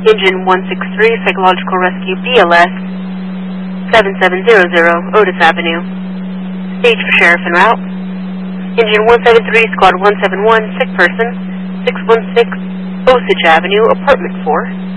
Engine 163, Psychological Rescue BLS, 7700, Otis Avenue. Stage for Sheriff en route. Engine 173, Squad 171, sick person, 616, Osage Avenue, Apartment 4.